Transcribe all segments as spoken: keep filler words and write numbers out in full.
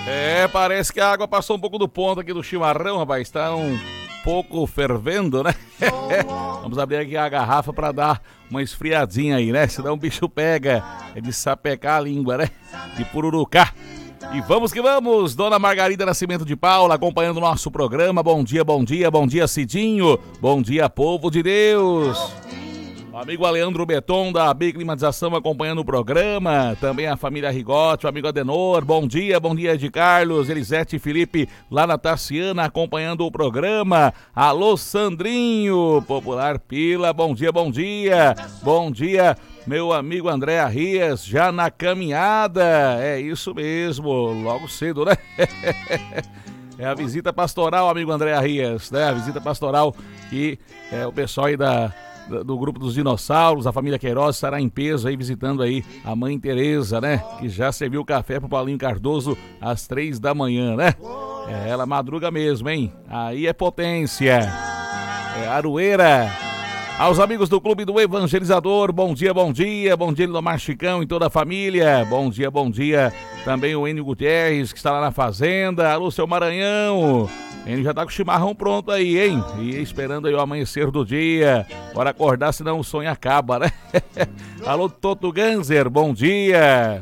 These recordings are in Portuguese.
É, parece que a água passou um pouco do ponto aqui do chimarrão, rapaz. Tá um pouco fervendo, né? Vamos abrir aqui a garrafa pra dar uma esfriadinha aí, né? Senão o bicho pega. É de sapecar a língua, né? De pururucar. E vamos que vamos, Dona Margarida Nascimento de Paula, acompanhando o nosso programa. Bom dia, bom dia, bom dia, Cidinho. Bom dia, povo de Deus. O amigo Aleandro Beton, da B Climatização, acompanhando o programa. Também a família Rigotti, o amigo Adenor. Bom dia, bom dia de Carlos, Elisete e Felipe, lá na Tassiana, acompanhando o programa. Alô, Sandrinho, Popular Pila, bom dia, bom dia. Bom dia, meu amigo André Arrias, já na caminhada. É isso mesmo, logo cedo, né? É a visita pastoral, amigo André Arrias, né? A visita pastoral e é, o pessoal aí da... do grupo dos dinossauros, a família Queiroz estará em peso aí visitando aí a mãe Tereza, né? Que já serviu café pro Paulinho Cardoso às três da manhã, né? É, ela madruga mesmo, hein? Aí é potência. É Aroeira. Aos amigos do Clube do Evangelizador, bom dia, bom dia. Bom dia, Lindomar Chicão e toda a família. Bom dia, bom dia. Também o Enio Gutierrez, que está lá na fazenda. Alô, seu Maranhão. Ele já tá com o chimarrão pronto aí, hein? E esperando aí o amanhecer do dia. Bora acordar, senão o sonho acaba, né? Alô, Toto Ganzer, bom dia.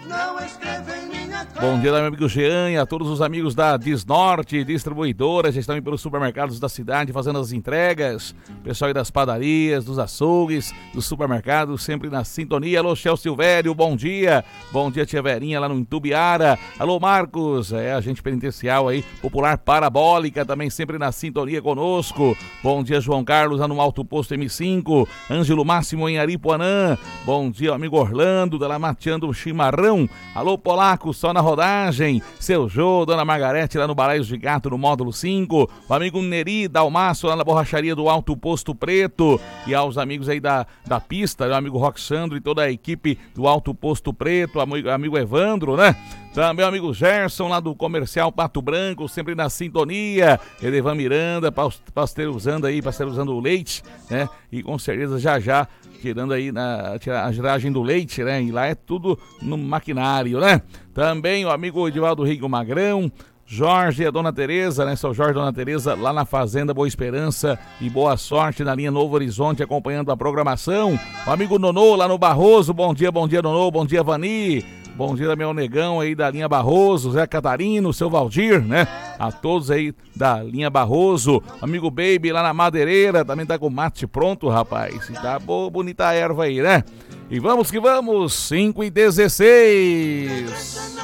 Bom dia, meu amigo Jean e a todos os amigos da Disnorte Distribuidora. Já estão aí pelos supermercados da cidade fazendo as entregas. Pessoal aí das padarias, dos açougues, dos supermercados, sempre na sintonia. Alô, Chel Silvério, bom dia. Bom dia, tia Verinha, lá no Intubiara. Alô, Marcos, é agente penitencial aí, Popular Parabólica, também sempre na sintonia conosco. Bom dia, João Carlos, lá no Alto Posto M cinco. Ângelo Máximo em Aripuanã. Bom dia, amigo Orlando, da lá mateando o chimarrão. Alô, Polaco, só na rodagem. Seu Jô, Dona Margarete, lá no Baraios de Gato, no módulo cinco. O amigo Neri Dalmaço, lá na borracharia do Alto Posto Preto. E aos amigos aí da, da pista, o amigo Roxandro e toda a equipe do Alto Posto Preto, amigo, amigo Evandro, né? Também o amigo Gerson, lá do Comercial Pato Branco, sempre na sintonia. Edevan Miranda, pasteurizando aí, pasteurizando o leite, né? E com certeza já já, tirando aí na, a giragem do leite, né? E lá é tudo no maquinário, né? Também o amigo Edivaldo Rigo Magrão, Jorge e a Dona Tereza, né? Seu Jorge e Dona Tereza, lá na Fazenda Boa Esperança, e boa sorte na linha Novo Horizonte, acompanhando a programação. O amigo Nonô, lá no Barroso, bom dia, bom dia, Nonô, bom dia, Vani. Bom dia, meu negão aí da linha Barroso, Zé Catarino, seu Valdir, né? A todos aí da linha Barroso. Amigo Baby lá na Madeireira, também tá com mate pronto, rapaz. E tá boa, bonita a erva aí, né? E vamos que vamos, cinco e dezesseis.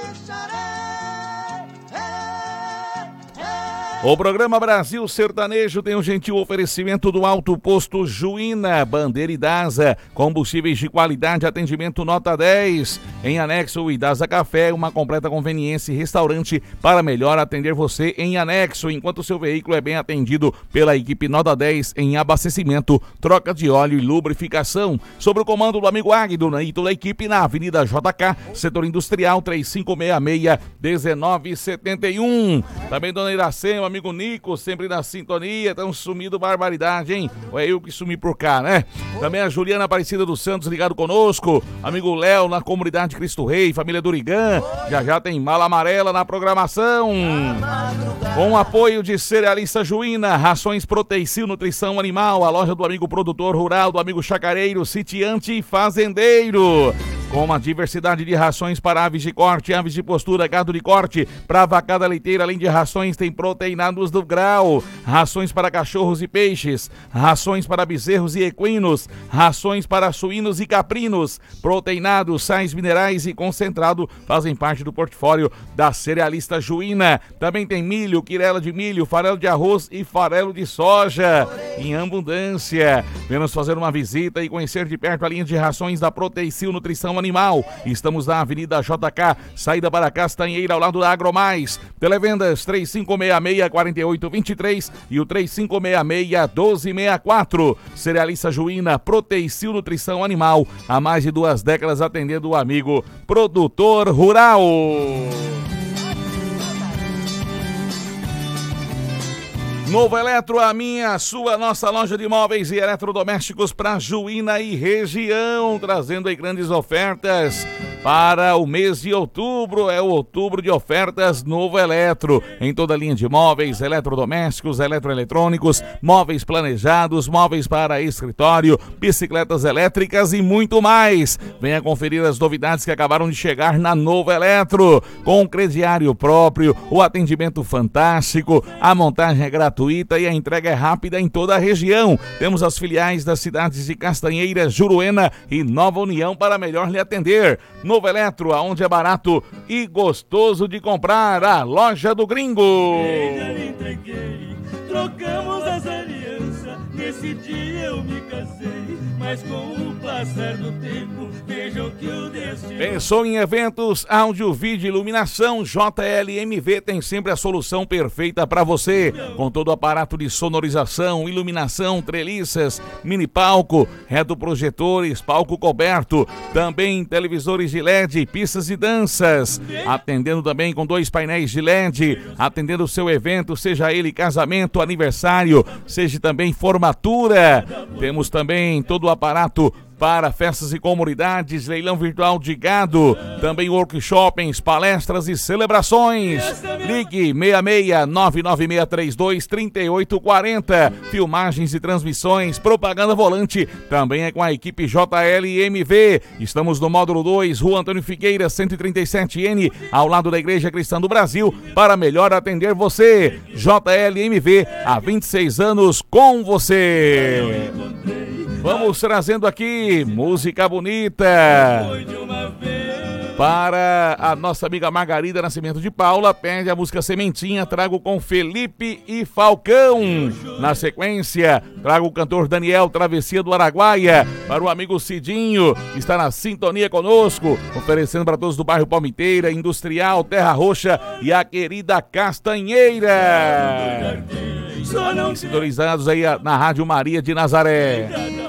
O programa Brasil Sertanejo tem um gentil oferecimento do Alto Posto Juína, Bandeira Idasa, combustíveis de qualidade, atendimento nota dez. Em anexo, o Idasa Café, uma completa conveniência e restaurante para melhor atender você em anexo, enquanto o seu veículo é bem atendido pela equipe nota dez em abastecimento, troca de óleo e lubrificação. Sobre o comando do amigo Águido e toda a equipe na Avenida J K, Setor Industrial, três cinco seis seis, um nove sete um. Também Dona Iracema, amigo Nico, sempre na sintonia, tão sumido barbaridade, hein? Ou é eu que sumi por cá, né? Também a Juliana Aparecida dos Santos ligado conosco, amigo Léo na comunidade Cristo Rei, família Durigã, já já tem Mala Amarela na programação. Com o apoio de Cerealista Juína, Rações Proteicil Nutrição Animal, a loja do amigo produtor rural, do amigo chacareiro, sitiante e fazendeiro. Com uma diversidade de rações para aves de corte, aves de postura, gado de corte, para vacada leiteira, além de rações, tem proteinados do grau, rações para cachorros e peixes, rações para bezerros e equinos, rações para suínos e caprinos, proteinados, sais minerais e concentrado fazem parte do portfólio da Cerealista Juína. Também tem milho, quirela de milho, farelo de arroz e farelo de soja em abundância. Vamos fazer uma visita e conhecer de perto a linha de rações da Proteicil Nutrição Animal. Estamos na Avenida J K, saída para Castanheira, ao lado da Agromais. Televendas três cinco seis seis, quatro oito dois três e o três cinco seis seis, um dois seis quatro. Cerealista Juína, Proteicil Nutrição Animal, há mais de duas décadas atendendo o amigo produtor rural. Novo Eletro, a minha, a sua, nossa loja de móveis e eletrodomésticos para Juína e região, trazendo aí grandes ofertas para o mês de outubro. É o outubro de ofertas Novo Eletro, em toda a linha de móveis, eletrodomésticos, eletroeletrônicos, móveis planejados, móveis para escritório, bicicletas elétricas e muito mais. Venha conferir as novidades que acabaram de chegar na Novo Eletro, com crediário próprio, o atendimento fantástico, a montagem é gratuita e a entrega é rápida em toda a região. Temos as filiais das cidades de Castanheira, Juruena e Nova União para melhor lhe atender. Novo Eletro, aonde é barato e gostoso de comprar, a loja do gringo. Trocamos as alianças, nesse dia eu me casei, mas com o passar do tempo, vejam que o destino... Pensou em eventos, áudio, vídeo, iluminação? J L M V tem sempre a solução perfeita para você, com todo o aparato de sonorização, iluminação, treliças, mini palco, retroprojetores, palco coberto, também televisores de L E D, pistas de danças, atendendo também com dois painéis de L E D, atendendo o seu evento, seja ele casamento, aniversário, seja também formatura. Temos também todo o aparato para festas e comunidades, leilão virtual de gado, também workshops, palestras e celebrações. Ligue seis seis nove nove seis três dois três oito quatro zero. Filmagens e transmissões, propaganda volante, também é com a equipe J L M V. Estamos no módulo dois, Rua Antônio Figueira, cento e trinta e sete N, ao lado da Igreja Cristã do Brasil, para melhor atender você. J L M V, há vinte e seis anos com você. Vamos trazendo aqui música bonita para a nossa amiga Margarida Nascimento de Paula. Pede a música Sementinha, trago com Felipe e Falcão. Na sequência, trago o cantor Daniel, Travessia do Araguaia, para o amigo Cidinho, que está na sintonia conosco, oferecendo para todos do bairro Palmiteira, Industrial, Terra Roxa e a querida Castanheira. Sintonizados aí na Rádio Maria de Nazaré.